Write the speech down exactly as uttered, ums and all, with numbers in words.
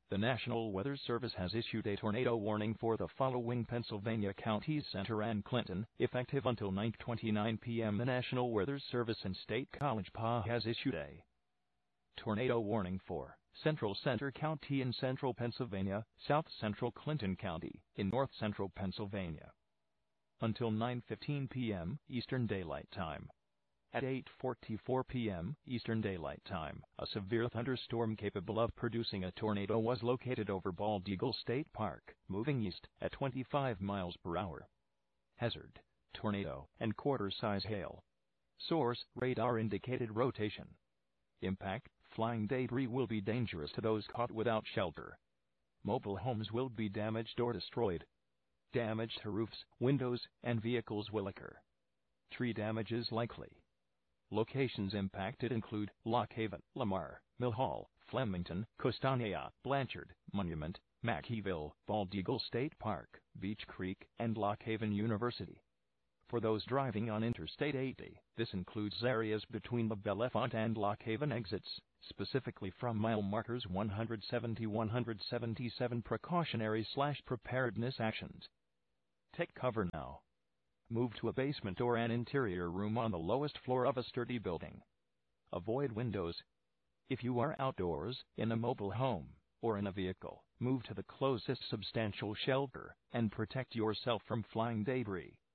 The National Weather Service has issued a tornado warning for the following Pennsylvania counties: Center and Clinton, effective until nine twenty-nine p m The National Weather Service in State College Park has issued a tornado warning for Central Center County in central Pennsylvania, South Central Clinton County in north central Pennsylvania, until nine fifteen p m Eastern Daylight Time. At eight forty-four p m Eastern Daylight Time, a severe thunderstorm capable of producing a tornado was located over Bald Eagle State Park, moving east at twenty-five miles per hour. Hazard: tornado and quarter-size hail. Source: radar indicated rotation. Impact: flying debris will be dangerous to those caught without shelter. Mobile homes will be damaged or destroyed. Damage to roofs, windows, and vehicles will occur. Tree damage is likely. Locations impacted include Lock Haven, Lamar, Mill Hall, Flemington, Costanea, Blanchard, Monument, Mackeyville, Bald Eagle State Park, Beech Creek, and Lock Haven University. For those driving on Interstate eighty, this includes areas between the Bellefonte and Lock Haven exits, specifically from mile markers one seventy to one seventy-seven. Precautionary slash preparedness actions. Take cover now. Move to a basement or an interior room on the lowest floor of a sturdy building. Avoid windows. If you are outdoors, in a mobile home, or in a vehicle, move to the closest substantial shelter and protect yourself from flying debris.